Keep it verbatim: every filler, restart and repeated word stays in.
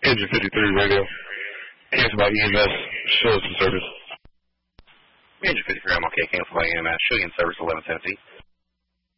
Engine fifty-three radio. Cancel by E M S. Show us the service. Engine fifty-three, I'm okay. Cancel by E M S. Show you in service eleven Tennessee.